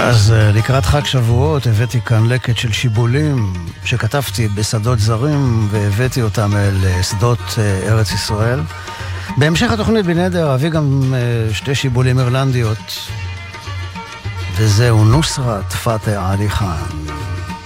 אז לקראת חג שבועות הבאתי כאן לקט של שיבולים שכתבתי בשדות זרים והבאתי אותם אל שדות ארץ ישראל. בהמשך התוכנית בנדר אביא גם שתי שיבולים אירלנדיות, וזהו נוסרת פתח עלי חאן.